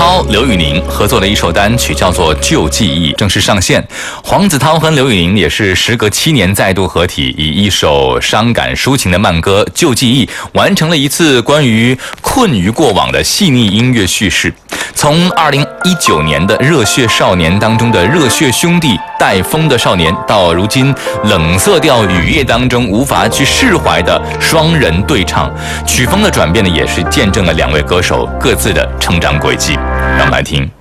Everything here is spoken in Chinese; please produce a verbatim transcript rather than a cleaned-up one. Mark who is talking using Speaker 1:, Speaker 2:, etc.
Speaker 1: 涛、刘宇宁合作的一首单曲叫做《旧记忆》正式上线。黄子韬和刘宇宁也是时隔七年再度合体，以一首伤感抒情的慢歌《旧记忆》完成了一次关于困于过往的细腻音乐叙事。从二零一九年的《热血少年》当中的热血兄弟带风的少年，到如今冷色调雨夜当中无法去释怀的双人对唱，曲风的转变呢，也是见证了两位歌手各自的成长轨迹。让我们来听。